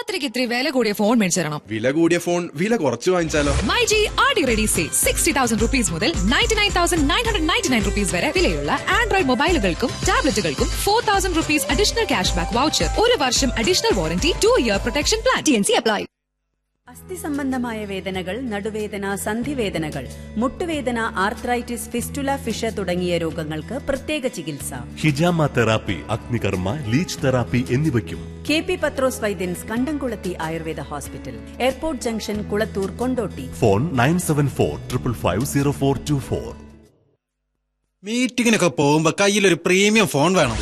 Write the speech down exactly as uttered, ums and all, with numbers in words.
ബർത്ത്ഡേക്ക് ഇത്തിരി വില കൂടിയ ഫോൺ മേടിച്ചു തരണം. വില കൂടിയ ഫോൺ വില കുറച്ച് വാങ്ങിച്ചാലോ? MyG R D ready say sixty thousand rupees മുതൽ ninety nine thousand nine hundred ninety nine rupees വരെ വിലയുള്ള Android മൊബൈലുകൾക്കും ടാബ്ലറ്റുകൾക്കും four thousand rupees additional cash back voucher, ഒരു വർഷം additional warranty, two year protection plan. T N C apply. അസ്ഥി സംബന്ധമായ വേദനകൾ, നടുവേദന, സന്ധിവേദനകൾ, മുട്ടുവേദന, ആർത്രൈറ്റിസ്, ഫിസ്റ്റുല, ഫിഷ തുടങ്ങിയ രോഗങ്ങൾക്ക് പ്രത്യേക ചികിത്സ. ഹിജാമ തെറാപ്പി, അഗ്നികർമ്മ, ലീച്ച് തെറാപ്പി എന്നിവയ്ക്കും കെ പി പത്രോസ് വൈദ്യൻസ്, കണ്ടംകുളത്തി Ayurveda hospital, airport junction, Kulathur, Kondotty. Phone nine seven four triple five zero four to four. മീറ്റിങ്ങിനൊക്കെ പോകുമ്പോ കയ്യിലൊരു പ്രീമിയം ഫോൺ വേണം.